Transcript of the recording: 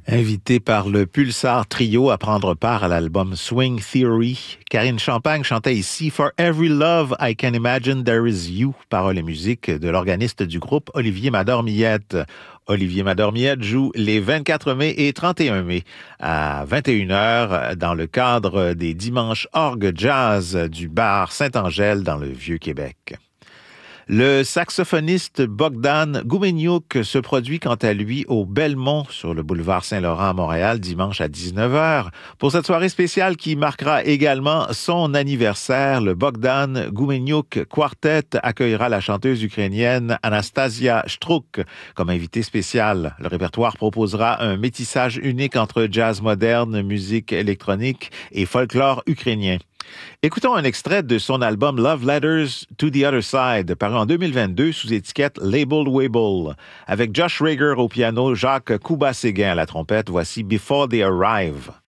Invitée par le Pulsar Trio à prendre part à l'album Swing Theory, Karine Champagne chantait ici For Every Love I Can Imagine There Is You, paroles et musique de l'organiste du groupe Olivier Mador-Millette. Olivier Mador-Millette joue les 24 mai et 31 mai à 21h dans le cadre des Dimanches Orgue Jazz du bar Saint-Angèle dans le Vieux-Québec. Le saxophoniste Bogdan Goumenyuk se produit quant à lui au Belmont sur le boulevard Saint-Laurent à Montréal dimanche à 19h. Pour cette soirée spéciale qui marquera également son anniversaire, le Bogdan Goumenyuk Quartet accueillera la chanteuse ukrainienne Anastasia Struk comme invitée spéciale. Le répertoire proposera un métissage unique entre jazz moderne, musique électronique et folklore ukrainien. Écoutons un extrait de son album Love Letters to the Other Side, paru en 2022 sous étiquette Labeled Wable. Avec Josh Rager au piano, Jacques Couba-Séguin à la trompette, voici Before They Arrive.